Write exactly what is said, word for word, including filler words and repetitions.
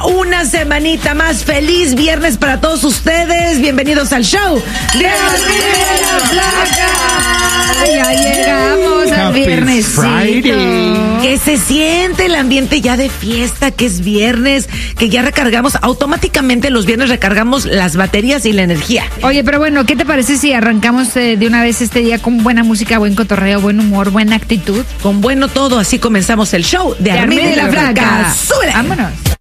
una semanita más. Feliz viernes para todos ustedes. Bienvenidos al show de la Flaca. Ya llegamos al viernesito. Que se siente el ambiente ya de fiesta, que es viernes, que ya recargamos. Automáticamente los viernes recargamos las baterías y la energía. Oye, pero bueno, ¿qué te parece si arrancamos eh, de una vez este día con buena música, buen cotorreo, buen humor, buena actitud? Con bueno todo, así comenzamos el show de, de Armin y la Flaca. ¡Súbele! ¡Vámonos!